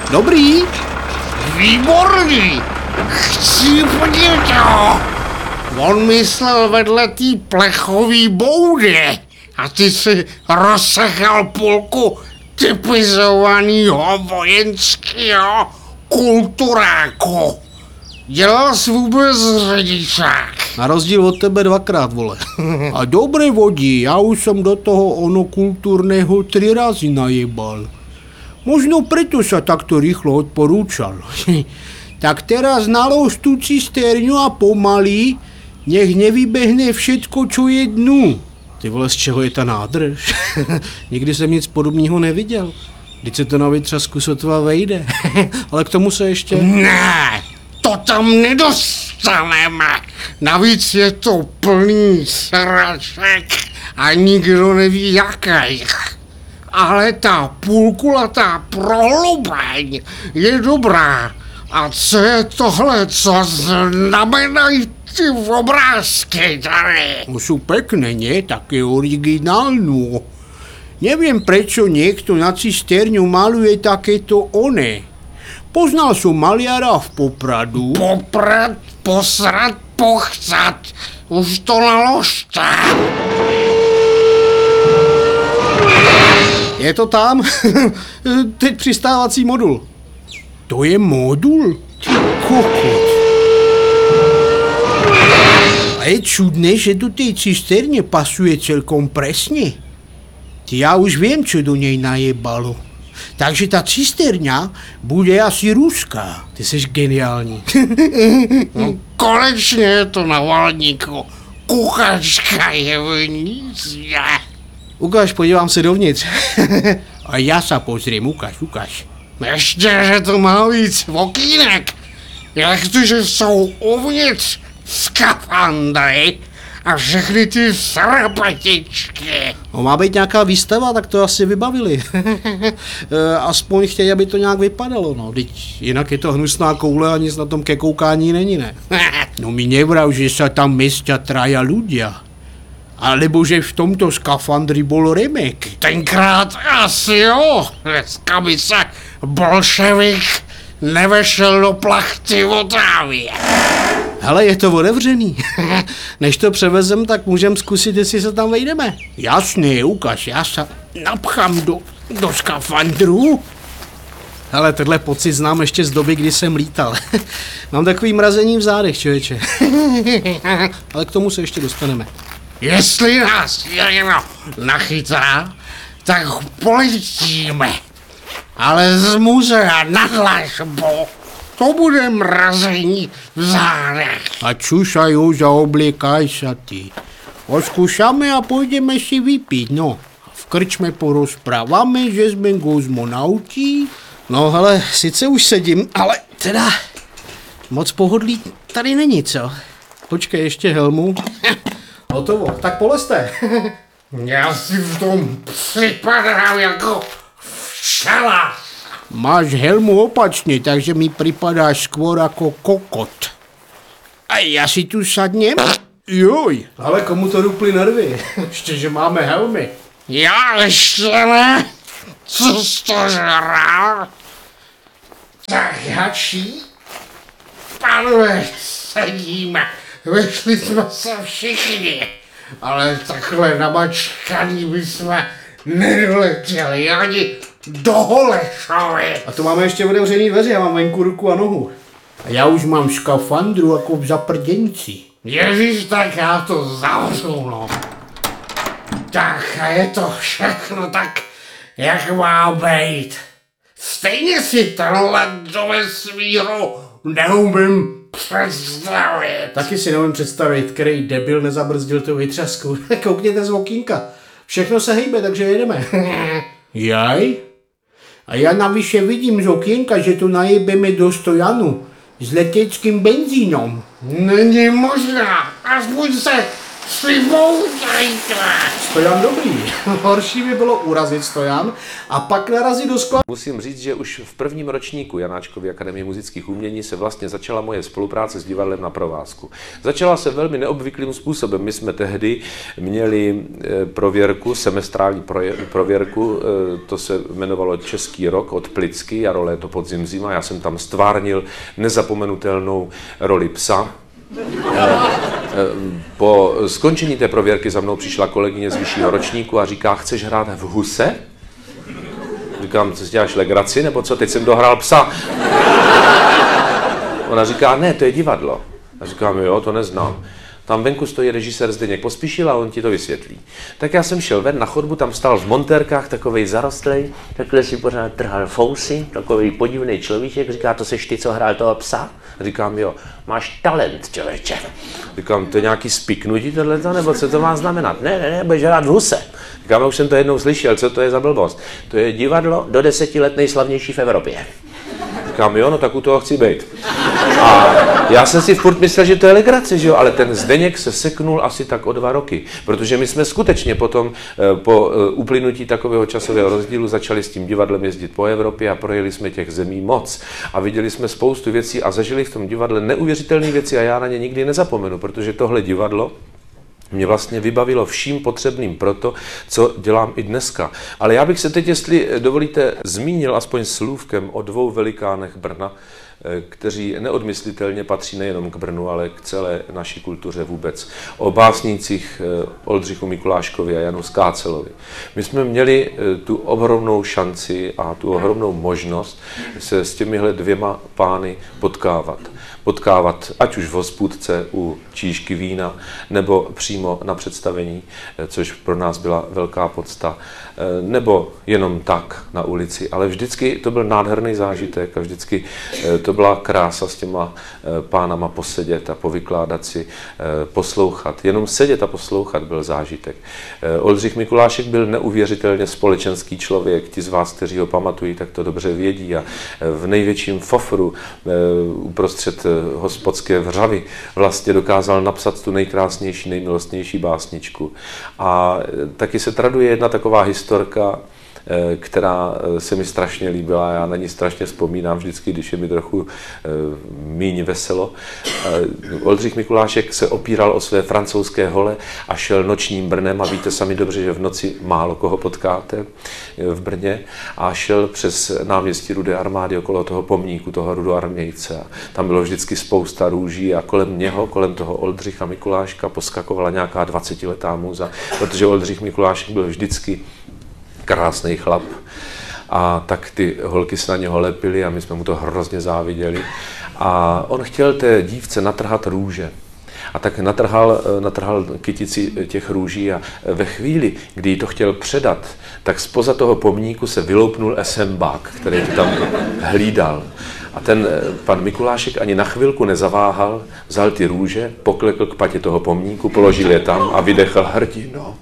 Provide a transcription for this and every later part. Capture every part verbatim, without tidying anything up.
Dobrý. Výborný. Chci podívat ho. On myslel vedle té plechový boudy a ty si rozsechal půlku typizovaného vojenského kulturáku. Dělal jsi vůbec řidičák. Na rozdíl od tebe dvakrát, vole. A dobré vodí, já už jsem do toho ono kulturného tři razy najebal. Možno preto sa takto rýchlo odporúčal. Tak teraz nalož tú cisterňu a pomaly, nech nevybehne všetko, čo je dnu. Ty vole, z čeho je ta nádrž? Nikdy jsem nic podobného neviděl. Vždyť se to na vytřasku sotva vejde. Ale k tomu se ještě... Ne, to tam nedostaneme. Navíc je to plný sraček a nikdo neví jakých. Ale ta půlkulatá prohlubeň je dobrá. A co je tohle, co znamenají ty obrázky tady? No sú pekné, nie? Také originálnu. Neviem, prečo niekto na cisterňu maluje takéto one. Poznal som maliara v Popradu. Poprat, posrat, pochcat. Už to naložte. Je to tam? Teď přistávací modul. To je modul? Ty kokot. A je čudné, že do tej cisterně pasuje celkom presne. Ty, já už vím, čo do něj najebalo. Takže ta cisterňa bude asi ruská. Ty jsi geniální. No, konečně je to na valníku. Kuchačka je v nízě. Ukáž, podívám se dovnitř. A já se pozriem, ukáž, ukáž. Ještě, že to má víc okýnek. Jak to, že jsou uvnitř skafandry a všechny ty srapetičky. No, má být nějaká výstava, tak to asi vybavili. Aspoň chtějí, aby to nějak vypadalo, no. Teď jinak je to hnusná koule a nic na tom ke koukání není, ne? No mi nevrav, že se tam městia traja ľudia. Alebo že v tomto skafandri bol Remek. Tenkrát asi jo. Dneska by se bolševik nevešel do plachty Otávy. Hele, je to otevřený. Než to převezem, tak můžem zkusit, jestli se tam vejdeme. Jasně, ukaž, já se napchám do, do skafandru. Hele, tenhle pocit znám ještě z doby, kdy jsem lítal. Mám takový mrazení v zádech, člověče. Ale k tomu se ještě dostaneme. Jestli nás někdo nachytá, tak poletíme. Ale z muzea na dlažbu to bude mrazení v zádech. A čušaj už a obliekaj sa ty. Oskúšame a pôjdeme si vypiť, no. V krčme porozprávame, že sme kozmonauti. No hele, sice už sedím, ale teda moc pohodlí tady není, co? Počkej, ještě helmu. Hotovo, tak polezte. Já si v tom připadám jako včela. Máš helmu opačně, takže mi připadáš skôr jako kokot. A já si tu sadnem? Joj. Ale komu to rupli nervy? Ještě, že máme helmy. Já ještě ne. Co jsi to žral? Tak hačí? Pánové, sedíme. Vyšli jsme se všichni. Ale takhle namačkaný bychom nedoletěli ani do Holešovy. A to máme ještě otevřený dveře, já mám venku ruku a nohu. A já už mám škafandru jako v zaprděnci. Ježíš, tak já to zavřu, no. Tak a je to všechno tak, jak má být. Stejně si tenhle do vesmíru neumím představit. Taky si neumím představit, který debil nezabrzdil tu vytřasku. Koukněte z okýnka. Všechno se hejbe, takže jedeme. Jaj? A já navyše vidím z okýnka, že tu najebeme do stojanu s leteckým benzínom. Není možná, aspoň se si moudrejte. Stojan dobrý. Horší by bylo urazit Stojan a pak narazit do skla. Musím říct, že už v prvním ročníku Janáčkovy akademie muzických umění se vlastně začala moje spolupráce s divadlem na provázku. Začala se velmi neobvyklým způsobem. My jsme tehdy měli prověrku, semestrální prověrku, to se jmenovalo Český rok od Plicky, jaro, léto, podzim, zima. Já jsem tam stvárnil nezapomenutelnou roli psa. Po skončení té prověrky za mnou přišla kolegyně z vyššího ročníku a říká, chceš hrát v Huse? Říkám, co si děláš legraci, nebo co, teď jsem dohrál psa. Ona říká, ne, to je divadlo. A říkám, jo, to neznám. Tam venku stojí režisér Zdeněk Pospíšil a on ti to vysvětlí. Tak já jsem šel ven na chodbu, tam stál v montérkách takovej zarostlej, takhle si pořád trhal fousy, takový podivný človíček, říká, to seš ty, co hrál toho psa? Říkám, jo, máš talent, člověče. Říkám, to je nějaký spiknutí tohleto, nebo co to má znamenat? Ne, ne, ne, budeš hrát v Huse. Říkám, už jsem to jednou slyšel, co to je za blbost? To je divadlo do deseti let nejslavnější v Evropě. Říkám, jo, no tak u toho chci být. A já jsem si furt myslel, že to je legrace, že jo, ale ten Zdeněk se seknul asi tak o dva roky, protože my jsme skutečně potom po uplynutí takového časového rozdílu začali s tím divadlem jezdit po Evropě a projeli jsme těch zemí moc a viděli jsme spoustu věcí a zažili v tom divadle neuvěřitelné věci a já na ně nikdy nezapomenu, protože tohle divadlo mě vlastně vybavilo vším potřebným pro to, co dělám i dneska. Ale já bych se teď, jestli dovolíte, zmínil aspoň slůvkem o dvou velikánech Brna, kteří neodmyslitelně patří nejenom k Brnu, ale k celé naší kultuře vůbec. O básnících Oldřichu Mikuláškovi a Janu Skácelovi. My jsme měli tu ohromnou šanci a tu ohromnou možnost se s těmihle dvěma pány potkávat. Potkávat ať už v hospůdce u číšky vína, nebo přímo na představení, což pro nás byla velká podsta, nebo jenom tak na ulici. Ale vždycky to byl nádherný zážitek a vždycky to byla krása s těma pánama posedět a povykládat si, poslouchat. Jenom sedět a poslouchat byl zážitek. Oldřich Mikulášek byl neuvěřitelně společenský člověk. Ti z vás, kteří ho pamatují, tak to dobře vědí. A v největším fofru uprostřed hospodské vřavy vlastně dokázal napsat tu nejkrásnější, nejmilostnější básničku. A taky se traduje jedna taková historka, která se mi strašně líbila, já na ní strašně vzpomínám vždycky, když je mi trochu míň veselo. Oldřich Mikulášek se opíral o své francouzské hole a šel nočním Brnem a víte sami dobře, že v noci málo koho potkáte v Brně a šel přes náměstí Rudé armády okolo toho pomníku, toho rudoarmějce. Tam bylo vždycky spousta růží a kolem něho, kolem toho Oldřicha Mikuláška poskakovala nějaká dvacetiletá můza, protože Oldřich Mikulášek byl vždycky krásný chlap a tak ty holky se na něho lepily a my jsme mu to hrozně záviděli. A on chtěl té dívce natrhat růže. A tak natrhal, natrhal kytici těch růží a ve chvíli, kdy jí to chtěl předat, tak zpoza toho pomníku se vyloupnul esembák, který to tam hlídal. A ten pan Mikulášek ani na chvilku nezaváhal, vzal ty růže, poklekl k patě toho pomníku, položil je tam a vydechl hrdino.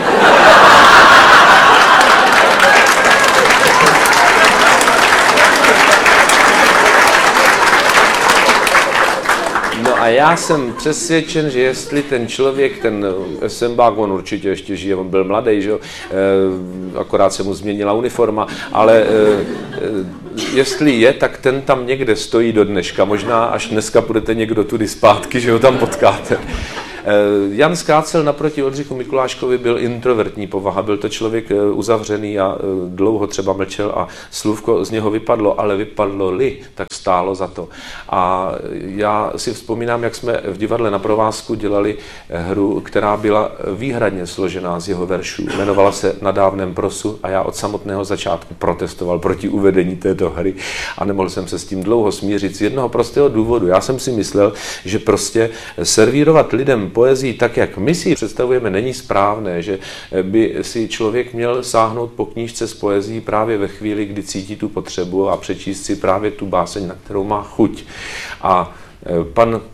A já jsem přesvědčen, že jestli ten člověk, ten esembák, on určitě ještě žije, on byl mladý, že jo, e, akorát se mu změnila uniforma, ale e, e, jestli je, tak ten tam někde stojí do dneška. Možná až dneska půjdete někdo tudy zpátky, že ho tam potkáte. Jan Skácel naproti Oldřichu Mikuláškovi byl introvertní povaha, byl to člověk uzavřený a dlouho třeba mlčel a slůvko z něho vypadlo, ale vypadlo-li, tak stálo za to. A já si vzpomínám, jak jsme v divadle na provázku dělali hru, která byla výhradně složená z jeho veršů. Jmenovala se Na dávném prosu a já od samotného začátku protestoval proti uvedení této hry a nemohl jsem se s tím dlouho smířit z jednoho prostého důvodu. Já jsem si myslel, že prostě servírovat lidem poezii tak, jak my si představujeme, není správné, že by si člověk měl sáhnout po knížce s poezií právě ve chvíli, kdy cítí tu potřebu a přečíst si právě tu báseň, na kterou má chuť. A pan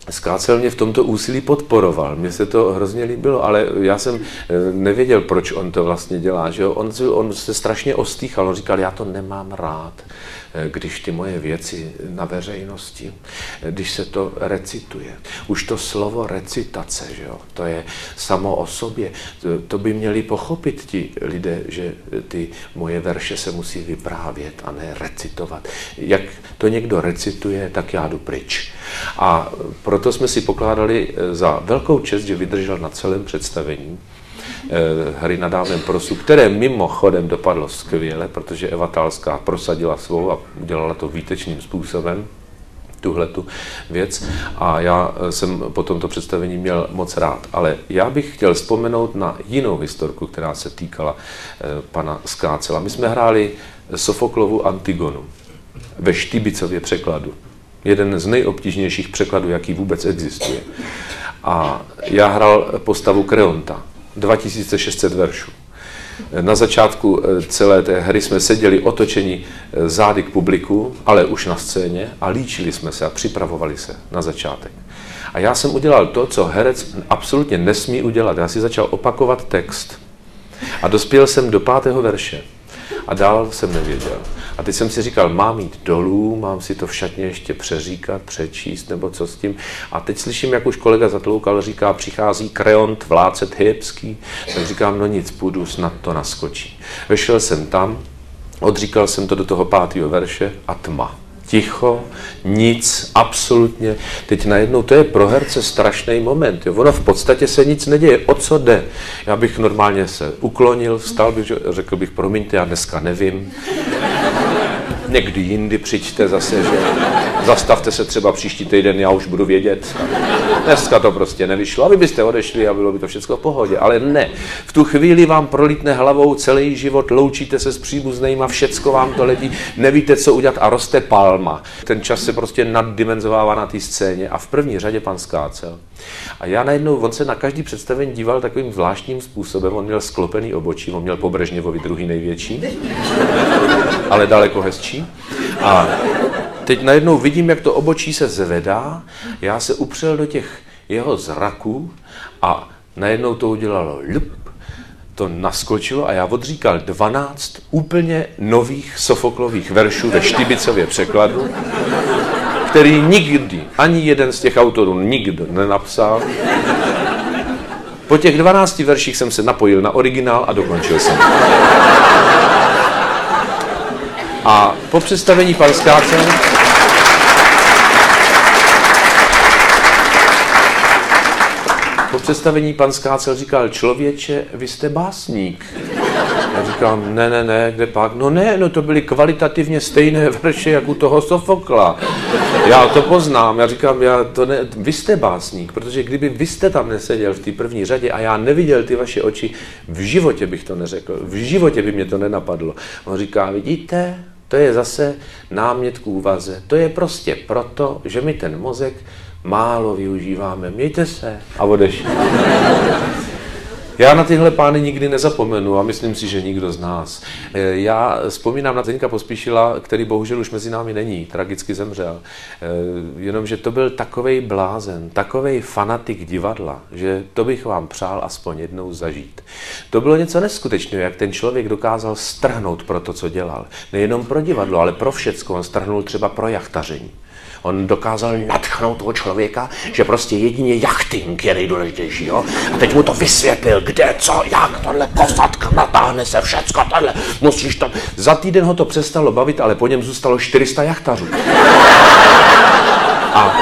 Skácel mě v tomto úsilí podporoval, mně se to hrozně líbilo, ale já jsem nevěděl, proč on to vlastně dělá. Že on, on se strašně ostýchal, on říkal, já to nemám rád, když ty moje věci na veřejnosti, když se to recituje. Už to slovo recitace, že jo, to je samo o sobě, to, to by měli pochopit ti lidé, že ty moje verše se musí vyprávět a ne recitovat. Jak to někdo recituje, tak já jdu pryč. A proto jsme si pokládali za velkou čest, že vydržel na celém představení Hry na dávném prosu, které mimochodem dopadlo skvěle, protože Eva Talská prosadila svou a udělala to výtečným způsobem, tuhletu věc. A já jsem po tomto představení měl moc rád. Ale já bych chtěl vzpomenout na jinou historku, která se týkala pana Skácela. My jsme hráli Sofoklovu Antigonu ve Štybicově překladu. Jeden z nejobtížnějších překladů, jaký vůbec existuje. A já hrál postavu Kreonta. dva tisíce šest set veršů. Na začátku celé té hry jsme seděli otočeni zády k publiku, ale už na scéně a líčili jsme se a připravovali se na začátek. A já jsem udělal to, co herec absolutně nesmí udělat. Já si začal opakovat text a dospěl jsem do pátého verše a dál jsem nevěděl. A teď jsem si říkal, mám jít dolů, mám si to v šatně ještě přeříkat, přečíst, nebo co s tím. A teď slyším, jak už kolega Zatloukal říká, přichází Kreont, vládce thébský. Tak říkám, no nic, půjdu, snad to naskočí. Vešel jsem tam, odříkal jsem to do toho pátého verše a tma. Ticho, nic, absolutně. Teď najednou to je pro herce strašný moment. Jo. Ono v podstatě se nic neděje. O co jde? Já bych normálně se uklonil, vstal bych, řekl bych, promiňte, já dneska nevím. Někdy jindy přijďte zase, že zastavte se třeba příští týden, já už budu vědět. Dneska to prostě nevyšlo, a vy byste odešli a bylo by to všechno v pohodě. Ale ne, v tu chvíli vám prolítne hlavou celý život, loučíte se s příbuznejma, všecko vám to letí, nevíte, co udělat a roste palma. Ten čas se prostě naddimenzovává na té scéně a v první řadě pan Skácel. A já najednou, on se na každý představení díval takovým zvláštním způsobem, on měl sklopený obočí, on měl po Brežněvovi druhý největší, ale daleko hezčí. A teď najednou vidím, jak to obočí se zvedá, já se upřel do těch jeho zraků a najednou to udělalo lup, to naskočilo a já odříkal dvanáct úplně nových Sofoklových veršů ve Štybicově překladu, který nikdy, ani jeden z těch autorů nikdo nenapsal. Po těch dvanácti verších jsem se napojil na originál a dokončil jsem. A po představení pan Skácel po představení pan Skácel říkal, člověče, vy jste básník. Já říkám, ne, ne, ne, kde pak? No ne, no to byly kvalitativně stejné verše, jak u toho Sofokla. Já to poznám, já říkám, já to ne, vy jste básník, protože kdyby vy jste tam neseděl v té první řadě a já neviděl ty vaše oči, v životě bych to neřekl, v životě by mě to nenapadlo. On říká, vidíte, to je zase námět k úvaze, to je prostě proto, že my ten mozek málo využíváme, mějte se a odešli. Já na tyhle pány nikdy nezapomenu a myslím si, že nikdo z nás. Já vzpomínám na Zdeňka Pospíšila, který bohužel už mezi námi není, tragicky zemřel. Jenomže to byl takovej blázen, takovej fanatik divadla, že to bych vám přál aspoň jednou zažít. To bylo něco neskutečného, jak ten člověk dokázal strhnout pro to, co dělal. Nejenom pro divadlo, ale pro všecko. On strhnul třeba pro jachtaření. On dokázal nadchnout toho člověka, že prostě jedině jachting je nejdůležitější, jo? A teď mu to vysvětlil, kde, co, jak, tohle posádka, natáhne se všecko, tohle, musíš to... Za týden ho to přestalo bavit, ale po něm zůstalo čtyři sta jachtařů. A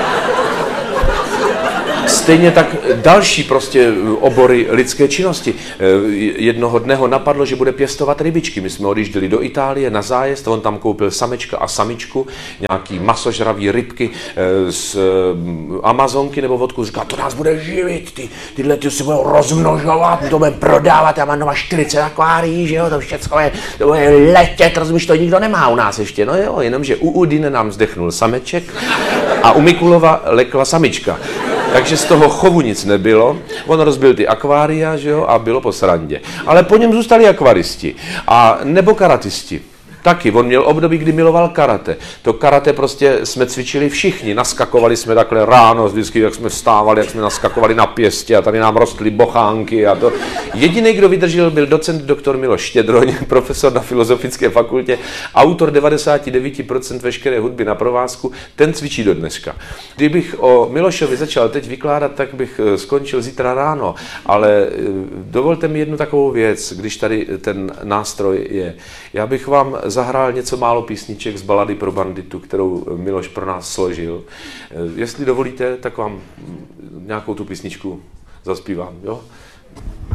stejně tak další prostě obory lidské činnosti. Jednoho dne ho napadlo, že bude pěstovat rybičky. My jsme odjížděli do Itálie na zájezd, on tam koupil samečka a samičku, nějaký masožravý rybky z Amazonky nebo vodku. Říká, to nás bude živit, ty, tyhle ty se budou rozmnožovat, to budeme prodávat, já mám doma čtyřicet akvárií, že jo, to všechno je, to bude letět, rozumíš, to nikdo nemá u nás ještě. No jo, jenomže u Udine nám zdechnul sameček a u Mikulova lekla samička. Takže z toho chovu nic nebylo, on rozbil ty akvária, že jo, a bylo po srandě. Ale po něm zůstali akvaristi, a nebo karatisti. Taky, on měl období, kdy miloval karate. To karate prostě jsme cvičili všichni, naskakovali jsme takhle ráno, vždycky, jak jsme vstávali, jak jsme naskakovali na pěstě a tady nám rostly bochánky a to. Jediný, kdo vydržel, byl docent doktor Miloš Štědroň, profesor na Filozofické fakultě, autor devadesát devět procent veškeré hudby na provázku, ten cvičí do dneška. Kdybych o Milošovi začal teď vykládat, tak bych skončil zítra ráno, ale dovolte mi jednu takovou věc, když tady ten nástroj je. Já bych vám zahrál něco málo písniček z balady pro banditu, kterou Miloš pro nás složil. Jestli dovolíte, tak vám nějakou tu písničku zaspívám, jo?